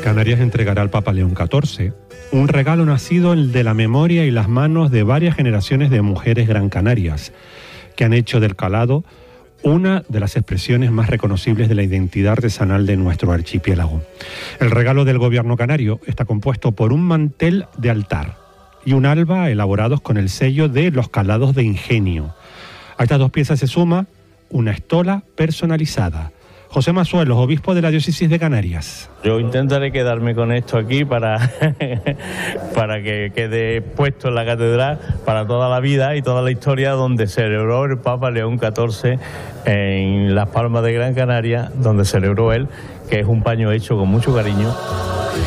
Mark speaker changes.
Speaker 1: Canarias entregará al Papa León XIV un regalo nacido de la memoria y las manos de varias generaciones de mujeres gran canarias, que han hecho del calado una de las expresiones más reconocibles de la identidad artesanal de nuestro archipiélago. El regalo del gobierno canario está compuesto por un mantel de altar y un alba elaborados con el sello de los calados de Ingenio. A estas dos piezas se suma una estola personalizada. José Masuelos, obispo de la diócesis de Canarias.
Speaker 2: Yo intentaré quedarme con esto aquí para que quede puesto en la catedral para toda la vida y toda la historia, donde celebró el Papa León XIV en Las Palmas de Gran Canaria, donde celebró él, que es un paño hecho con mucho cariño.